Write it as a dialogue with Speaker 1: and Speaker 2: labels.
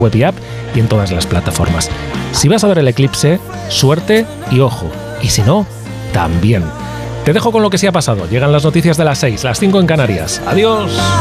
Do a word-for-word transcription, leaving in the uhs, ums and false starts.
Speaker 1: web y app y en todas las plataformas. Si vas a ver el eclipse, suerte y ojo. Y si no, también. Te dejo con lo que sí ha pasado. Llegan las noticias de las seis, las cinco en Canarias. Adiós.